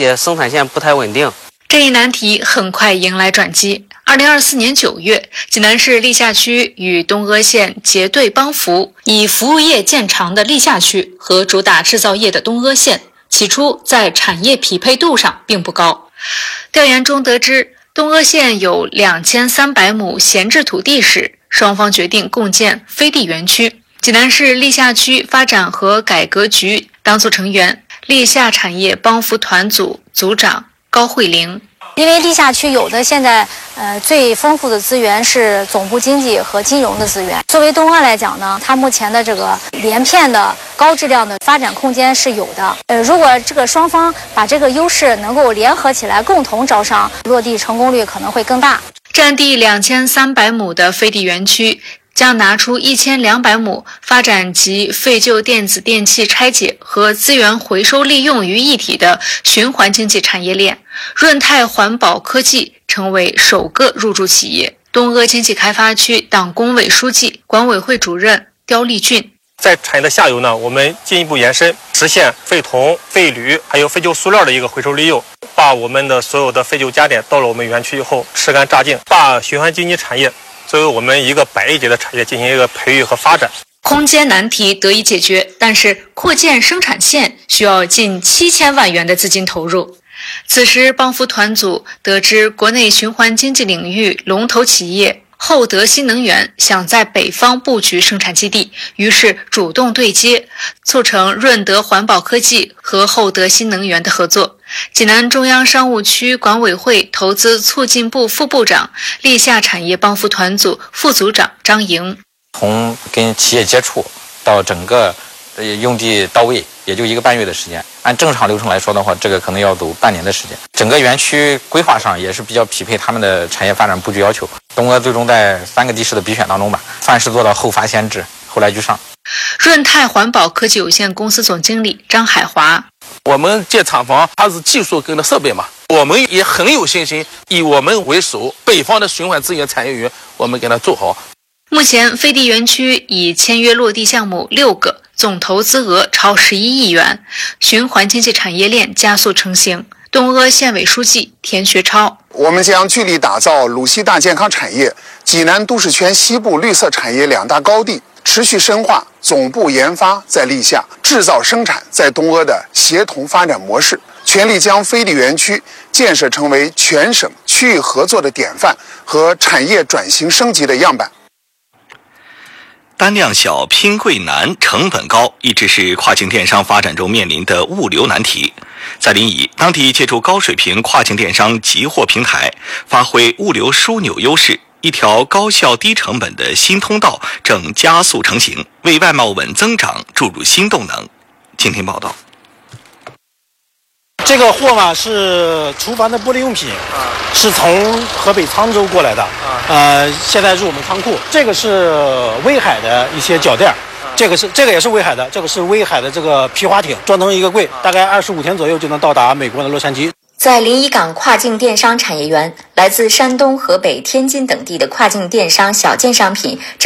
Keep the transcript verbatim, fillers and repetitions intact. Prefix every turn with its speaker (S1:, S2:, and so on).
S1: 节生产线不太稳定。
S2: 这一难题很快迎来转机。二零二四年九月，济南市历下区与东阿县结对帮扶，以服务业见长的历下区和主打制造业的东阿县，起初在产业匹配度上并不高。调研中得知，东阿县有两千三百亩闲置土地时，双方决定共建飞地园区。济南市历下区发展和改革局当组成员，历下产业帮扶团组组长高慧玲。
S3: 因为历下区有的现在呃最丰富的资源是总部经济和金融的资源。作为东阿来讲呢，它目前的这个连片的高质量的发展空间是有的。呃，如果这个双方把这个优势能够联合起来，共同招商，落地成功率可能会更大。
S2: 占地两千三百亩的飞地园区将拿出一千两百亩发展集废旧电子电器拆解和资源回收利用于一体的循环经济产业链。润泰环保科技成为首个入驻企业。东阿经济开发区党工委书记、管委会主任刁立俊。
S4: 在产业的下游呢，我们进一步延伸，实现废铜、废铝还有废旧塑料的一个回收利用，把我们的所有的废旧家电到了我们园区以后吃干榨净，把循环经济产业作为我们一个百亿级的产业进行一个培育和发展。
S2: 空间难题得以解决，但是扩建生产线需要近七千万元的资金投入。此时帮扶团组得知国内循环经济领域龙头企业厚德新能源想在北方布局生产基地，于是主动对接，促成润德环保科技和厚德新能源的合作。济南中央商务区管委会投资促进部副部长、历下产业帮扶团组副组长张莹。
S5: 从跟企业接触到整个用地到位，也就一个半月的时间。按正常流程来说的话，这个可能要走半年的时间。整个园区规划上也是比较匹配他们的产业发展布局要求。东阿最终在三个地市的比选当中吧，凡是做到后发先至，后来居上。
S2: 润泰环保科技有限公司总经理张海华。
S6: 我们建厂房，它是技术跟的设备嘛，我们也很有信心，以我们为首，北方的循环资源产业园，我们给它做好。
S2: 目前飞地园区已签约落地项目六个，总投资额超十一亿元，循环经济产业链加速成型。东阿县委书记田学超：
S7: 我们将聚力打造鲁西大健康产业、济南都市圈西部绿色产业两大高地，持续深化总部研发在历下、制造生产在东阿的协同发展模式，全力将飞地园区建设成为全省区域合作的典范和产业转型升级的样板。
S8: 单量小、拼柜难、成本高，一直是跨境电商发展中面临的物流难题。在临沂，当地借助高水平跨境电商集货平台，发挥物流枢纽优势，一条高效低成本的新通道正加速成型，为外贸稳增长注入新动能。请听报道。
S9: 这个货嘛是厨房的玻璃用品，是从河北沧州过来的，呃，现在入我们仓库。这个是威海的一些脚垫，这个是这个也是威海的，这个是威海的这个皮划艇，装成一个柜，大概二十五天左右就能到达美国的洛杉矶。
S10: 在临沂港跨境电商产业园，来自山东、河北、天津等地的跨境电商小件商品